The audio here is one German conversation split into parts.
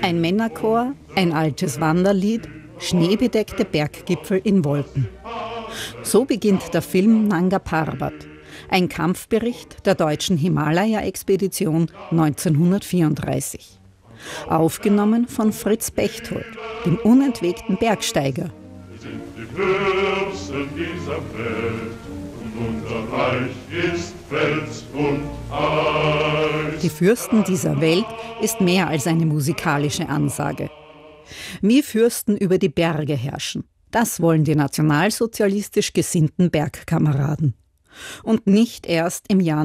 Ein Männerchor, ein altes Wanderlied, schneebedeckte Berggipfel in Wolken. So beginnt der Film Nanga Parbat, ein Kampfbericht der deutschen Himalaya-Expedition 1934. Aufgenommen von Fritz Bechtold, dem unentwegten Bergsteiger. Wir sind die Fürsten dieser Welt und unser Reich ist Fels und Eis. Die Fürsten dieser Welt ist mehr als eine musikalische Ansage. Wir Fürsten über die Berge herrschen. Das wollen die nationalsozialistisch gesinnten Bergkameraden. Und nicht erst im Jahr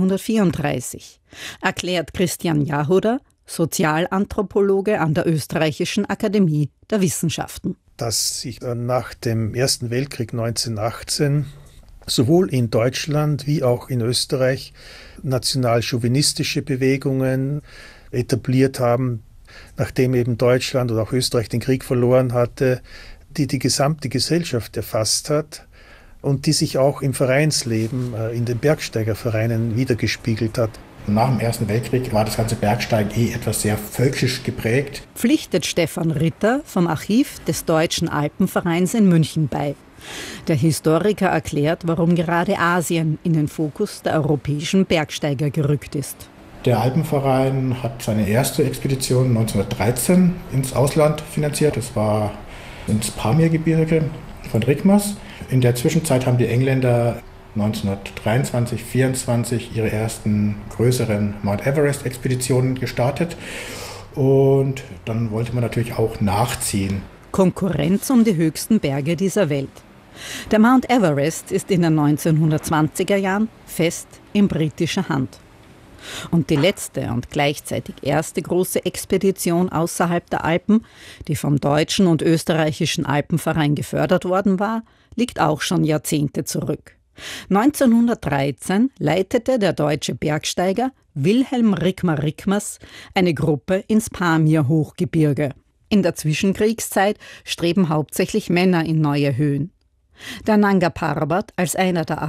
1934, erklärt Christian Jahoda, Sozialanthropologe an der Österreichischen Akademie der Wissenschaften. Dass sich nach dem Ersten Weltkrieg 1918 sowohl in Deutschland wie auch in Österreich nationalchauvinistische Bewegungen etabliert haben, nachdem eben Deutschland oder auch Österreich den Krieg verloren hatte, die die gesamte Gesellschaft erfasst hat und die sich auch im Vereinsleben, in den Bergsteigervereinen wiedergespiegelt hat. Nach dem Ersten Weltkrieg war das ganze Bergsteigen etwas sehr völkisch geprägt. Pflichtet Stefan Ritter vom Archiv des Deutschen Alpenvereins in München bei. Der Historiker erklärt, warum gerade Asien in den Fokus der europäischen Bergsteiger gerückt ist. Der Alpenverein hat seine erste Expedition 1913 ins Ausland finanziert. Das war ins Pamirgebirge von Rikmas. In der Zwischenzeit haben die Engländer 1923, 1924 ihre ersten größeren Mount Everest-Expeditionen gestartet. Und dann wollte man natürlich auch nachziehen. Konkurrenz um die höchsten Berge dieser Welt. Der Mount Everest ist in den 1920er Jahren fest in britischer Hand. Und die letzte und gleichzeitig erste große Expedition außerhalb der Alpen, die vom Deutschen und Österreichischen Alpenverein gefördert worden war, liegt auch schon Jahrzehnte zurück. 1913 leitete der deutsche Bergsteiger Wilhelm Rikmer-Rikmers eine Gruppe ins Pamir-Hochgebirge. In der Zwischenkriegszeit streben hauptsächlich Männer in neue Höhen. Der Nanga Parbat als einer der